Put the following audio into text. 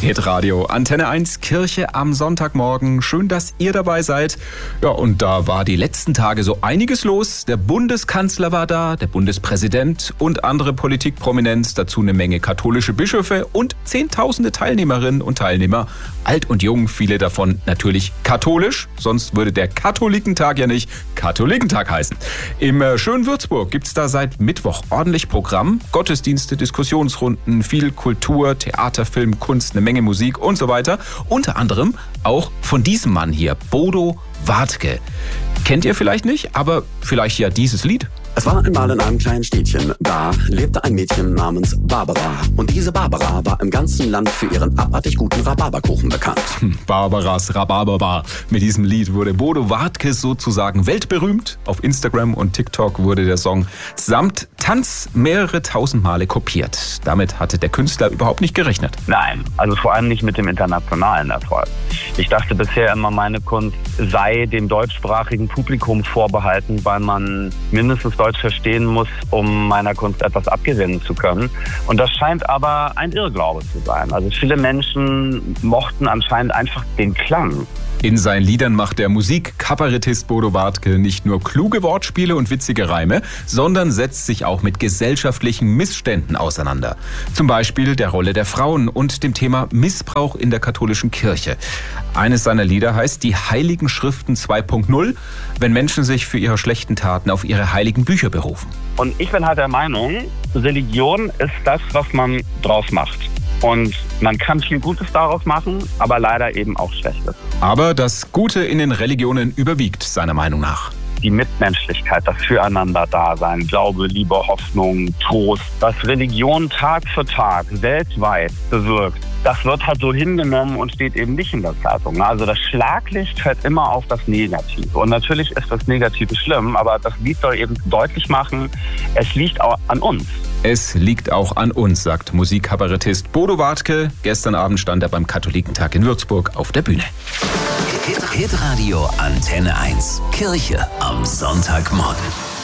Hitradio Antenne 1 Kirche am Sonntagmorgen. Schön, dass ihr dabei seid. Ja, und da war die letzten Tage so einiges los. Der Bundeskanzler war da, der Bundespräsident und andere Politikprominenz. Dazu eine Menge katholische Bischöfe und Zehntausende Teilnehmerinnen und Teilnehmer. Alt und jung, viele davon natürlich katholisch. Sonst würde der Katholikentag ja nicht Katholikentag heißen. Im schönen Würzburg gibt's da seit Mittwoch ordentlich Programm. Gottesdienste, Diskussionsrunden, viel Kultur, Theater, Film, Kunst, eine Menge Musik und so weiter. Unter anderem auch von diesem Mann hier, Bodo Wartke. Kennt ihr vielleicht nicht, aber vielleicht ja dieses Lied. Es war einmal in einem kleinen Städtchen, da lebte ein Mädchen namens Barbara. Und diese Barbara war im ganzen Land für ihren abartig guten Rhabarberkuchen bekannt. Barbaras Rhabarberbar. Mit diesem Lied wurde Bodo Wartke sozusagen weltberühmt. Auf Instagram und TikTok wurde der Song samt Tanz mehrere tausend Male kopiert. Damit hatte der Künstler überhaupt nicht gerechnet. Nein, also vor allem nicht mit dem internationalen Erfolg. Ich dachte bisher immer, meine Kunst sei dem deutschsprachigen Publikum vorbehalten, weil man mindestens Deutsch verstehen muss, um meiner Kunst etwas abgewinnen zu können. Und das scheint aber ein Irrglaube zu sein. Also viele Menschen mochten anscheinend einfach den Klang. In seinen Liedern macht der Musikkabarettist Bodo Wartke nicht nur kluge Wortspiele und witzige Reime, sondern setzt sich auch mit gesellschaftlichen Missständen auseinander. Zum Beispiel der Rolle der Frauen und dem Thema Missbrauch in der katholischen Kirche. Eines seiner Lieder heißt Die Heiligen Schriften 2.0, wenn Menschen sich für ihre schlechten Taten auf ihre heiligen Bücher berufen. Und ich bin halt der Meinung, Religion ist das, was man draus macht. Und man kann viel Gutes daraus machen, aber leider eben auch Schlechtes. Aber das Gute in den Religionen überwiegt, seiner Meinung nach. Die Mitmenschlichkeit, das Füreinander-Dasein, Glaube, Liebe, Hoffnung, Trost, was Religion Tag für Tag weltweit bewirkt, das wird halt so hingenommen und steht eben nicht in der Zeitung. Also das Schlaglicht fällt immer auf das Negative. Und natürlich ist das Negative schlimm, aber das Lied soll eben deutlich machen, es liegt auch an uns. Es liegt auch an uns, sagt Musikkabarettist Bodo Wartke. Gestern Abend stand er beim Katholikentag in Würzburg auf der Bühne. Hitradio Antenne 1 Kirche am Sonntagmorgen.